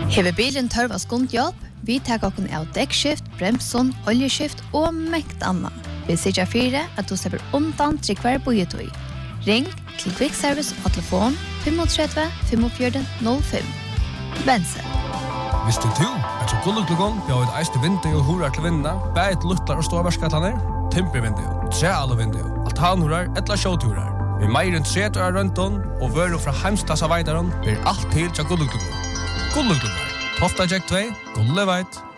Hever bilen tørv av skundjobb, vi tar okken av dekkskift, bremson, oljeskift og mekt anna. Vi sier 4 at du slipper undan til hver bojetøy. Ring til Quick Service og telefon 35 45 05. Bense. Visste du at så gulluklugon bjør et eiste vindu og horar til vinda, bæt luttlar og ståverskatlaner, timpervindu, trealvindu, altanhorar, etla sjåturar. Vi meir enn 30 år rundt og vører fra heimstassa veidaron blir alt til til gulluklugon. Gulluklugon. Tofta Jack 2, Gulleveit.